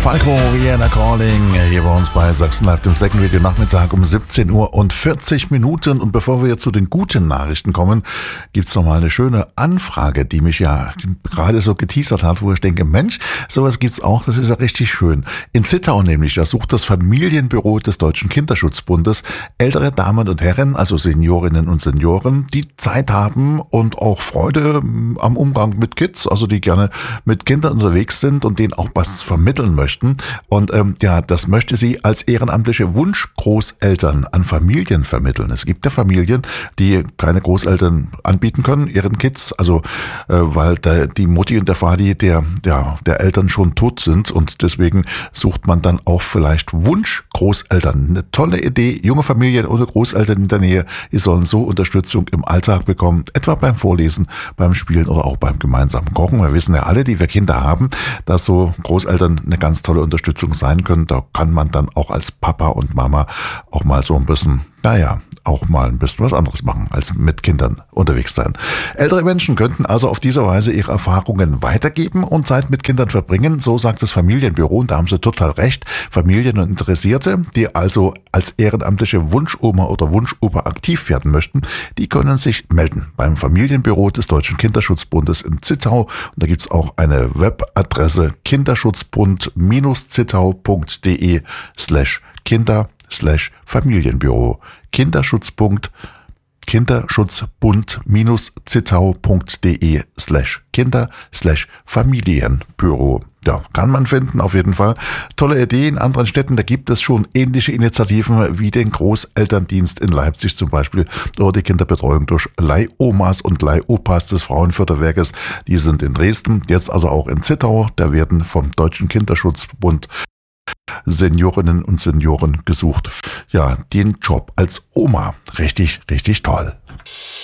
Falco, Vienna Calling, hier bei uns bei Sachsen Live, dem Second Radio Nachmittag um 17 Uhr und 40 Minuten. Und bevor wir zu den guten Nachrichten kommen, gibt's noch mal eine schöne Anfrage, die mich ja gerade so geteasert hat, wo ich denke, Mensch, sowas gibt's auch, das ist ja richtig schön. In Zittau nämlich, da sucht das Familienbüro des Deutschen Kinderschutzbundes ältere Damen und Herren, also Seniorinnen und Senioren, die Zeit haben und auch Freude am Umgang mit Kids, also die gerne mit Kindern unterwegs sind und denen auch was vermitteln möchten. Und das möchte sie als ehrenamtliche Wunschgroßeltern an Familien vermitteln. Es gibt ja Familien, die keine Großeltern anbieten können, ihren Kids, also weil die Mutti und der Vati der Eltern schon tot sind, und deswegen sucht man dann auch vielleicht Wunschgroßeltern. Eine tolle Idee, junge Familien ohne Großeltern in der Nähe, die sollen so Unterstützung im Alltag bekommen, etwa beim Vorlesen, beim Spielen oder auch beim gemeinsamen Kochen. Wir wissen ja alle, die wir Kinder haben, dass so Großeltern eine ganz tolle Unterstützung sein können. Da kann man dann auch als Papa und Mama auch mal so ein bisschen, auch mal ein bisschen was anderes machen, als mit Kindern unterwegs sein. Ältere Menschen könnten also auf diese Weise ihre Erfahrungen weitergeben und Zeit mit Kindern verbringen, so sagt das Familienbüro, und da haben sie total recht. Familien und Interessierte, die also als ehrenamtliche Wunschoma oder Wunschopa aktiv werden möchten, die können sich melden beim Familienbüro des Deutschen Kinderschutzbundes in Zittau. Und da gibt's auch eine Webadresse kinderschutzbund-zittau.de/Kinder/Familienbüro. Kinderschutzbund-zittau.de/Kinder/Familienbüro. Ja, kann man finden, auf jeden Fall. Tolle Idee. In anderen Städten, da gibt es schon ähnliche Initiativen wie den Großelterndienst in Leipzig zum Beispiel oder die Kinderbetreuung durch Leihomas und Leihopas des Frauenförderwerkes. Die sind in Dresden, jetzt also auch in Zittau. Da werden vom Deutschen Kinderschutzbund Seniorinnen und Senioren gesucht. Ja, den Job als Oma. Richtig, richtig toll.